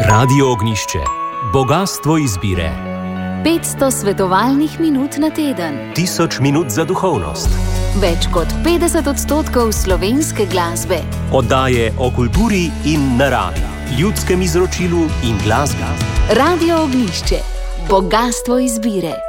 Radio Ognjišče. Bogastvo izbire. 500 svetovalnih minut na teden. 1000 minut za duhovnost. Več kot 50% slovenske glasbe. Oddaje o kulturi in naravi, ljudskem izročilu in glasbi. Radio Ognjišče. Bogastvo izbire.